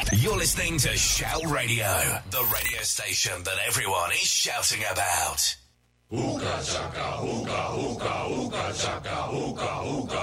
You're listening to Shout Radio, the radio station that everyone is shouting about. Hookah chaka, hookah, hookah, hookah chaka, hookah, hookah.